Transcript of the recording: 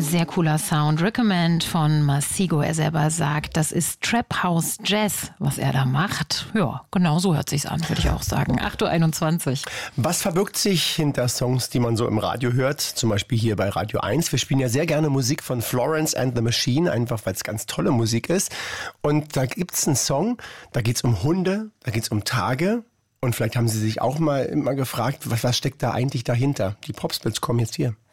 Sehr cooler Sound. Recommend von Masego. Er selber sagt, das ist Trap House Jazz, was er da macht. Ja, genau so hört sich's an, würde ich auch sagen. 8.21 Uhr. Was verbirgt sich hinter Songs, die man so im Radio hört? Zum Beispiel hier bei Radio 1. Wir spielen ja sehr gerne Musik von Florence and the Machine, einfach weil es ganz tolle Musik ist. Und da gibt's einen Song, da geht's um Hunde, da geht's um Tage. Und vielleicht haben Sie sich auch mal gefragt, was steckt da eigentlich dahinter? Die Popsplits kommen jetzt hier.